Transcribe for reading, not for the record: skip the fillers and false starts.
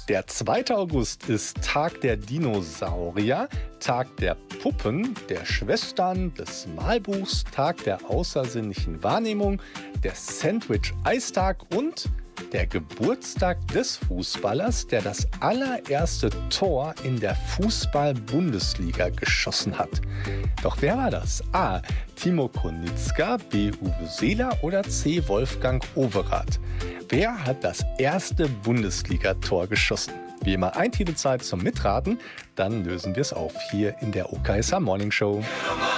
Der 2. August ist Tag der Dinosaurier, Tag der Puppen, der Schwestern, des Malbuchs, Tag der außersinnlichen Wahrnehmung, der Sandwich-Eistag und der Geburtstag des Fußballers, der das allererste Tor in der Fußball-Bundesliga geschossen hat. Doch wer war das? A. Timo Konietzka, B. Uwe Seeler oder C. Wolfgang Overath? Wer hat das erste Bundesliga-Tor geschossen? Wie immer ein Titel Zeit zum Mitraten, dann lösen wir es auf hier in der OKSH Morning Show.